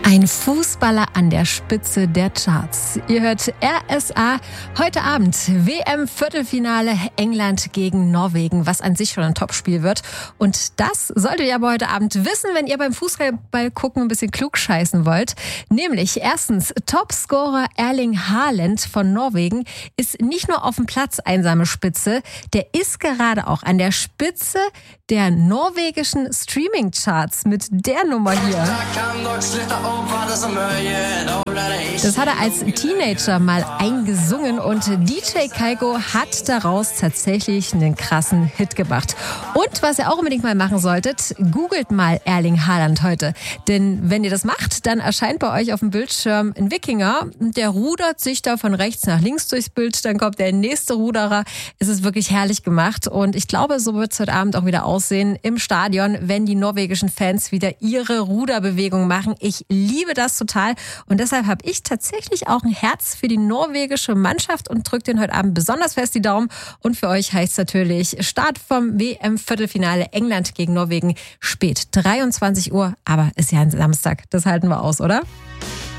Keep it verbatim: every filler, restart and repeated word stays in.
Ein Fußballer an der Spitze der Charts. Ihr hört R S A. Heute Abend W M-Viertelfinale England gegen Norwegen, was an sich schon ein Topspiel wird. Und das solltet ihr aber heute Abend wissen, wenn ihr beim Fußball gucken ein bisschen klug scheißen wollt. Nämlich erstens, Topscorer Erling Haaland von Norwegen ist nicht nur auf dem Platz einsame Spitze, der ist gerade auch an der Spitze der norwegischen Streaming-Charts mit der Nummer hier. Das hat er als Teenager mal eingesungen und D J Kygo hat daraus tatsächlich einen krassen Hit gemacht. Und was ihr auch unbedingt mal machen solltet, googelt mal Erling Haaland heute. Denn wenn ihr das macht, dann erscheint bei euch auf dem Bildschirm ein Wikinger, der rudert sich da von rechts nach links durchs Bild, dann kommt der nächste Ruderer. Es ist wirklich herrlich gemacht und ich glaube, so wird es heute Abend auch wieder aussehen im Stadion, wenn die norwegischen Fans wieder ihre Ruderbewegung machen. Ich liebe das total und deshalb habe ich tatsächlich auch ein Herz für die norwegische Mannschaft und drücke den heute Abend besonders fest die Daumen. Und für euch heißt es natürlich Start vom W M-Viertelfinale England gegen Norwegen spät, dreiundzwanzig Uhr, aber ist ja ein Samstag, das halten wir aus, oder?